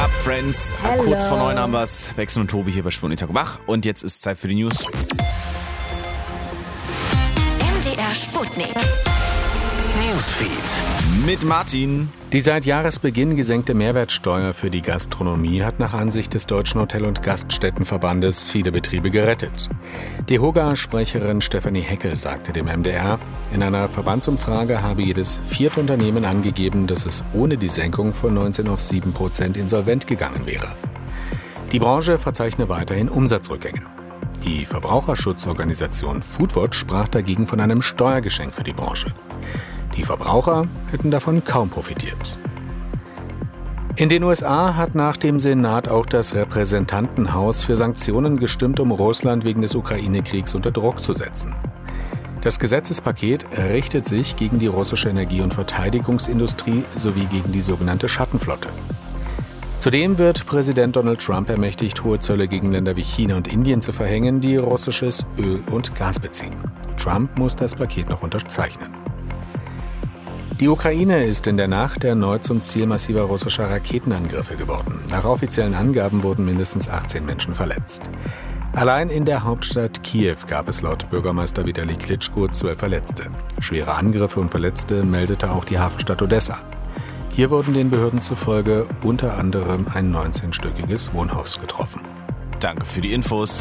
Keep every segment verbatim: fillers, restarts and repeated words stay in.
up, Friends? Hello. Kurz vor neun haben wir's. Wechsel und Tobi hier bei Sputnik wach. Und jetzt ist Zeit für die News. M D R Sputnik. Newsfeed. Mit Martin. Die seit Jahresbeginn gesenkte Mehrwertsteuer für die Gastronomie hat nach Ansicht des Deutschen Hotel- und Gaststättenverbandes viele Betriebe gerettet. Die Hoga-Sprecherin Stefanie Heckel sagte dem M D R, in einer Verbandsumfrage habe jedes vierte Unternehmen angegeben, dass es ohne die Senkung von neunzehn auf sieben Prozent insolvent gegangen wäre. Die Branche verzeichne weiterhin Umsatzrückgänge. Die Verbraucherschutzorganisation Foodwatch sprach dagegen von einem Steuergeschenk für die Branche. Die Verbraucher hätten davon kaum profitiert. In den U S A hat nach dem Senat auch das Repräsentantenhaus für Sanktionen gestimmt, um Russland wegen des Ukraine-Kriegs unter Druck zu setzen. Das Gesetzespaket richtet sich gegen die russische Energie- und Verteidigungsindustrie sowie gegen die sogenannte Schattenflotte. Zudem wird Präsident Donald Trump ermächtigt, hohe Zölle gegen Länder wie China und Indien zu verhängen, die russisches Öl und Gas beziehen. Trump muss das Paket noch unterzeichnen. Die Ukraine ist in der Nacht erneut zum Ziel massiver russischer Raketenangriffe geworden. Nach offiziellen Angaben wurden mindestens achtzehn Menschen verletzt. Allein in der Hauptstadt Kiew gab es laut Bürgermeister Vitali Klitschko zwölf Verletzte. Schwere Angriffe und Verletzte meldete auch die Hafenstadt Odessa. Hier wurden den Behörden zufolge unter anderem ein neunzehnstöckiges Wohnhaus getroffen. Danke für die Infos.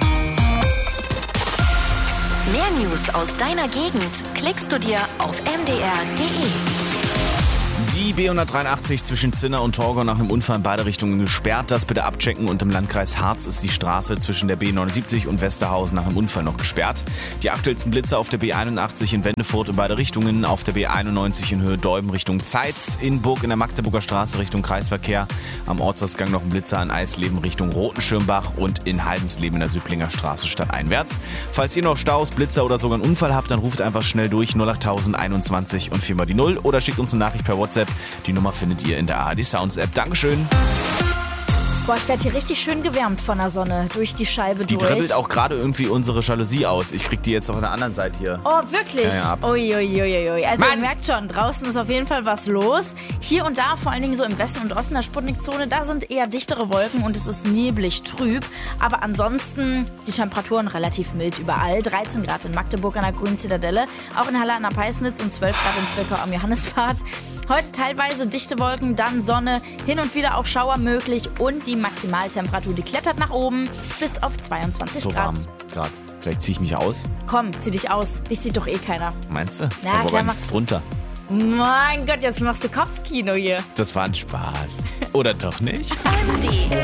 Mehr News aus deiner Gegend klickst du dir auf m d r punkt d e. Die B hundertdreiundachtzig zwischen Zinna und Torgau nach einem Unfall in beide Richtungen gesperrt. Das bitte abchecken. Und im Landkreis Harz ist die Straße zwischen der B neunundsiebzig und Westerhausen nach einem Unfall noch gesperrt. Die aktuellsten Blitze auf der B einundachtzig in Wendefurt in beide Richtungen, auf der B einundneunzig in Höhe Deuben Richtung Zeitz, in Burg in der Magdeburger Straße Richtung Kreisverkehr, am Ortsausgang noch ein Blitzer in Eisleben Richtung Rotenschirmbach und in Haldensleben in der Südlinger Straße stadteinwärts. Falls ihr noch Staus, Blitzer oder sogar einen Unfall habt, dann ruft einfach schnell durch null acht einundzwanzig und viermal die null oder schickt uns eine Nachricht per WhatsApp. Die Nummer findet ihr in der A R D Sounds App. Dankeschön. Boah, ich werde hier richtig schön gewärmt von der Sonne durch die Scheibe Die durch. dribbelt auch gerade irgendwie unsere Jalousie aus. Ich krieg die jetzt auf der anderen Seite hier. Oh, wirklich? Ja, ja. Uiuiuiui. Also Mann! ihr merkt schon, draußen ist auf jeden Fall was los. Hier und da, vor allen Dingen so im Westen und Osten der Sputnikzone, da sind eher dichtere Wolken und es ist neblig trüb. Aber ansonsten die Temperaturen relativ mild überall. dreizehn Grad in Magdeburg an der Grünen Zitadelle, auch in Halle an der Peisnitz und zwölf Grad in Zwickau am Johannisbad. Heute teilweise dichte Wolken, dann Sonne, hin und wieder auch Schauer möglich und die Maximaltemperatur, die klettert nach oben bis auf zweiundzwanzig So Grad. warm gerade. Vielleicht ziehe ich mich aus. Komm, zieh dich aus. Dich sieht doch eh keiner. Meinst du? Na, Da war klar, aber nichts drunter. Mein Gott, jetzt machst du Kopfkino hier. Das war ein Spaß. Oder doch nicht? M D R